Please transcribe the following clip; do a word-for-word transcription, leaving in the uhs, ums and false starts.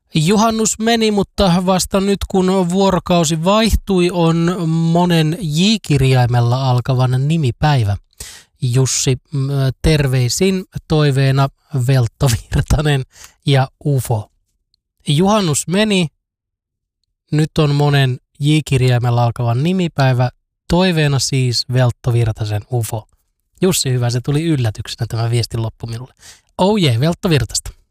Juhannus meni, mutta vasta nyt kun vuorokausi vaihtui, on monen J-kirjaimella alkavan nimipäivä. Jussi, terveisin toiveena Veltto Virtanen ja U F O. Juhannus meni, nyt on monen J-kirjaimella alkavan nimipäivä. Toiveena siis Veltto Virtasen U F O. Jussi, hyvä, se tuli yllätyksenä tämä viestin loppu minulle. Oh jee, Veltto Virtasta.